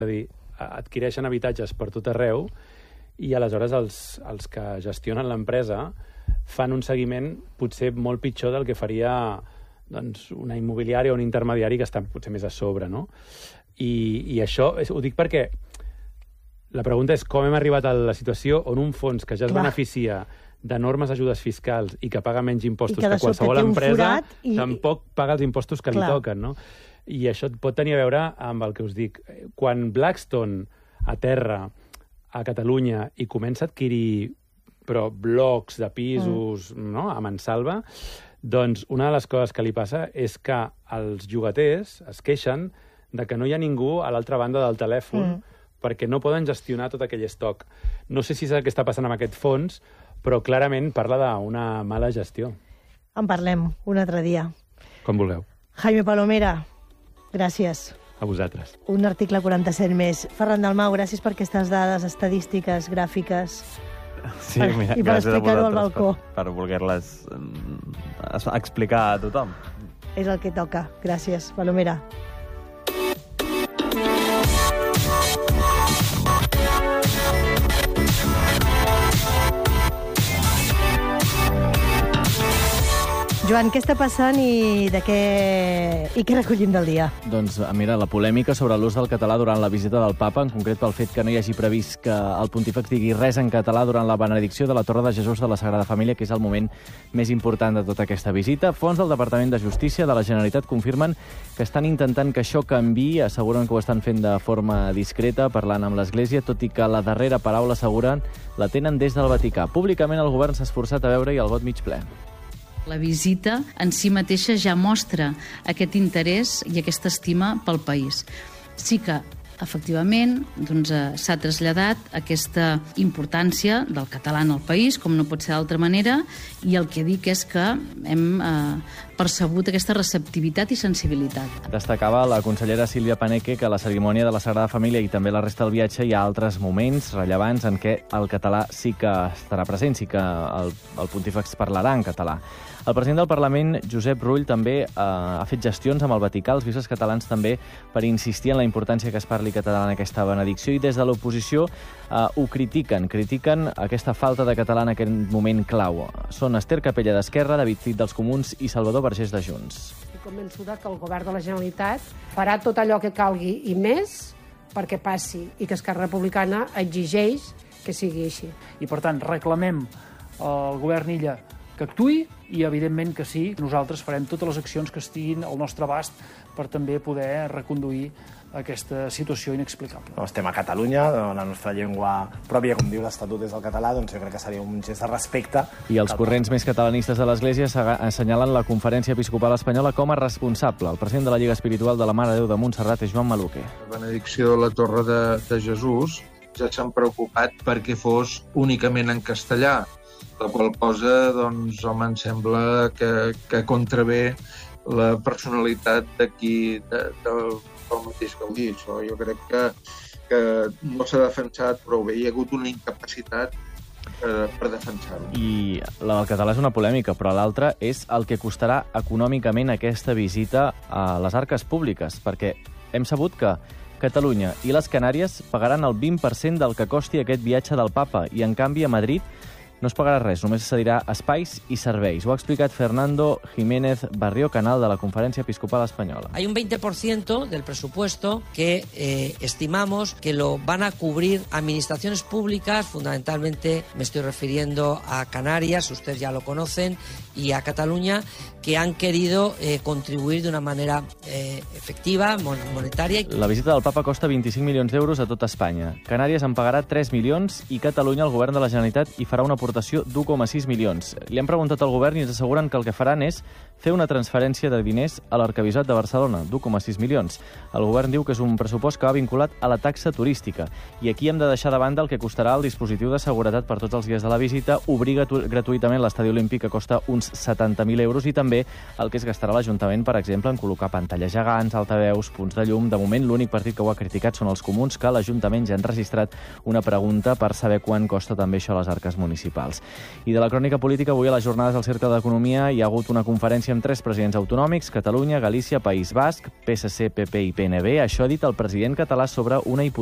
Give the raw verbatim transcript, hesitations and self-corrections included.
És a dir, adquireixen habitatges per tot arreu i aleshores els, els que gestionen l'empresa fan un seguiment potser molt pitjor del que faria doncs, una immobiliària o un intermediari que està potser més a sobre, no? I, i això és, ho dic perquè la pregunta és com hem arribat a la situació on un fons que ja es Clar. beneficia d'enormes ajudes fiscals i que paga menys impostos I que de que qualsevol sobte té un empresa, forat i- tampoc paga els impostos que Clar. li toquen, no? I això pot tenir a veure amb el que us dic. Quan Blackstone aterra a Catalunya i comença a adquirir però blocs de pisos mm. no? a mansalva, doncs una de les coses que li passa és que els llogaters es queixen de que no hi ha ningú a l'altra banda del telèfon mm. perquè no poden gestionar tot aquell estoc. No sé si és el que està passant amb aquest fons, però clarament parla d'una mala gestió. En parlem un altre dia. Com vulgueu. Jaime Palomera, gràcies. A vosaltres. Un article quaranta-set més. Ferran Dalmau, gràcies per aquestes dades estadístiques, gràfiques. Sí, Per- mira, i per gràcies a explicar-ho al vosaltres balcó. Per, per voler-les mm, explicar a tothom. És el que toca. Gràcies, Palomera. Joan, què està passant i de què i què recollim del dia? Doncs mira, la polèmica sobre l'ús del català durant la visita del papa, en concret pel fet que no hi hagi previst que el pontífex digui res en català durant la benedicció de la Torre de Jesús de la Sagrada Família, que és el moment més important de tota aquesta visita. Fons del Departament de Justícia de la Generalitat confirmen que estan intentant que això canviï, asseguren que ho estan fent de forma discreta, parlant amb l'Església, tot i que la darrera paraula, asseguren, la tenen des del Vaticà. Públicament el govern s'ha esforçat a veure-hi el vot mig ple. La visita en si mateixa ja mostra aquest interès i aquesta estima pel país. Sí que, efectivament, doncs, eh, s'ha traslladat aquesta importància del català en el país, com no pot ser d'altra manera, i el que dic és que hem eh, percebut aquesta receptivitat i sensibilitat. Destacava la consellera Sílvia Paneque que a la cerimònia de la Sagrada Família i també la resta del viatge hi ha altres moments rellevants en què el català sí que estarà present, sí que el, el pontífex parlarà en català. El president del Parlament, Josep Rull, també eh, ha fet gestions amb el Vaticà, els bisbes catalans també, per insistir en la importància que es parli català en aquesta benedicció, i des de l'oposició eh, ho critiquen, critiquen aquesta falta de català en aquest moment clau. Són Esther Capella d'Esquerra, David Cid dels Comuns i Salvador Vergés de Junts. Estic convençuda que el govern de la Generalitat farà tot allò que calgui i més perquè passi, i que Esquerra Republicana exigeix que sigui així. I, per tant, reclamem al govern Illa que actuï i, evidentment, que sí, nosaltres farem totes les accions que estiguin al nostre abast per també poder reconduir aquesta situació inexplicable. Estem a Catalunya, la nostra llengua pròpia, com diu l'Estatut, és el català, doncs jo crec que seria un gest de respecte. I els corrents més catalanistes de l'Església assenyalen la Conferència Episcopal Espanyola com a responsable. El president de la Lliga Espiritual de la Mare de Déu de Montserrat és Joan Maluquer. La benedicció de la Torre de, de Jesús ja s'han preocupat perquè fos únicament en castellà, la qual cosa, doncs, home, em sembla que, que contravé la personalitat d'aquí, de, de, del mateix Gaudí. Això jo crec que, que no s'ha defensat prou bé. Hi ha hagut una incapacitat eh, per defensar-ho. I la del català és una polèmica, però l'altra és el que costarà econòmicament aquesta visita a les arques públiques, perquè hem sabut que Catalunya i les Canàries pagaran el vint per cent del que costi aquest viatge del papa, i en canvi a Madrid no es pagarà res, només es cedirà espais i serveis. Ho ha explicat Fernando Jiménez Barrio, canal de la Conferència Episcopal Espanyola. Hay un veinte por ciento del presupuesto que eh, estimamos que lo van a cubrir administraciones públicas, fundamentalmente me estoy refiriendo a Canarias, ustedes ya lo conocen, y a Cataluña, que han querido eh, contribuir de una manera eh, efectiva, monetaria. La visita del papa costa vint-i-cinc milions d'euros a tot Espanya. Canàries en pagarà tres milions i Catalunya, el govern de la Generalitat, hi farà una aportació d'u coma sis milions. Li han preguntat al govern i ens asseguren que el que faran és fer una transferència de diners a l'Arquebisbat de Barcelona, d'u coma sis milions. El govern diu que és un pressupost que va vinculat a la taxa turística. I aquí hem de deixar de banda el que costarà el dispositiu de seguretat per tots els dies de la visita, obrir gratuïtament l'estadi olímpic, que costa uns setanta mil euros, i també el que es gastarà l'Ajuntament, per exemple, en col·locar pantalles gegants, altaveus, punts de llum. De moment, l'únic partit que ho ha criticat són els Comuns, que l'Ajuntament ja han registrat una pregunta per saber quan costa també això a les arques municipals. I de la crònica política, avui a les jornades del Cercle d'Economia hi ha hagut una conferència negociar amb tres presidents autonòmics, Catalunya, Galícia, País Basc, P S C, P P i P N B. Això ha dit el president català sobre una hipotètica